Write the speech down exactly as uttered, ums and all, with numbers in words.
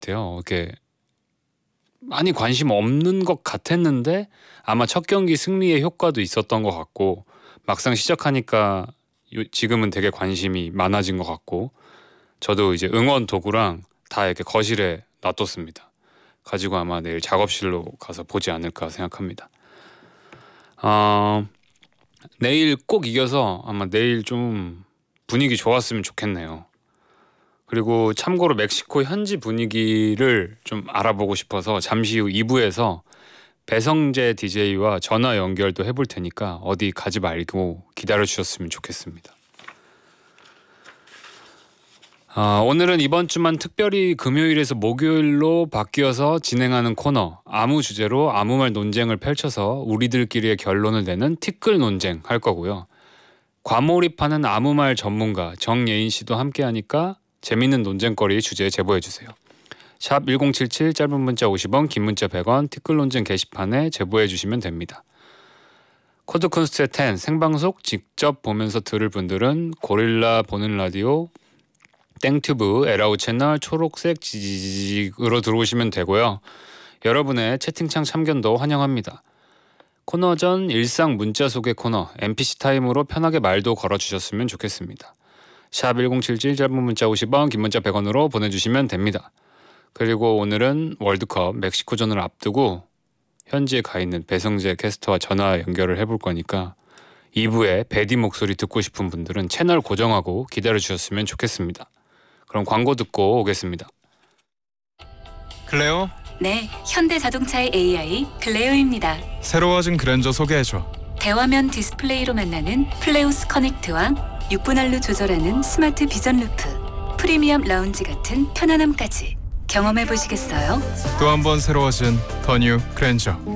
같아요. 이렇게 많이 관심 없는 것 같았는데 아마 첫 경기 승리의 효과도 있었던 것 같고 막상 시작하니까 지금은 되게 관심이 많아진 것 같고 저도 이제 응원 도구랑 다 이렇게 거실에 놔뒀습니다. 가지고 아마 내일 작업실로 가서 보지 않을까 생각합니다. 어, 내일 꼭 이겨서 아마 내일 좀 분위기 좋았으면 좋겠네요. 그리고 참고로 멕시코 현지 분위기를 좀 알아보고 싶어서 잠시 후 이 부에서 배성재 디제이와 전화 연결도 해볼 테니까 어디 가지 말고 기다려주셨으면 좋겠습니다. 어, 오늘은 이번 주만 특별히 금요일에서 목요일로 바뀌어서 진행하는 코너 아무 주제로 아무 말 논쟁을 펼쳐서 우리들끼리의 결론을 내는 티끌 논쟁 할 거고요. 과몰입하는 아무 말 전문가 정예인 씨도 함께하니까 재밌는 논쟁거리 주제에 제보해주세요. 샵 일공칠칠 짧은 문자 오십 원 긴 문자 백 원 티끌 논쟁 게시판에 제보해주시면 됩니다. 코드쿤스트의 텐 생방송 직접 보면서 들을 분들은 고릴라 보는 라디오 땡튜브 에라우 채널 초록색 지지직으로 들어오시면 되고요. 여러분의 채팅창 참견도 환영합니다. 코너 전 일상 문자 소개 코너 엠피씨 타임으로 편하게 말도 걸어주셨으면 좋겠습니다. 샵 일공칠칠 짧은 문자 오십 원 긴 문자 백 원으로 보내주시면 됩니다. 그리고 오늘은 월드컵 멕시코전을 앞두고 현지에 가 있는 배성재 캐스터와 전화 연결을 해볼 거니까 이 부에 배디 목소리 듣고 싶은 분들은 채널 고정하고 기다려주셨으면 좋겠습니다. 그럼 광고 듣고 오겠습니다. 클레오? 네, 현대자동차의 에이아이 클레오입니다. 새로워진 그랜저 소개해줘. 대화면 디스플레이로 만나는 플레우스 커넥트와 육 분할로 조절하는 스마트 비전 루프, 프리미엄 라운지 같은 편안함까지 경험해 보시겠어요? 또 한 번 새로워진 더 뉴 그랜저.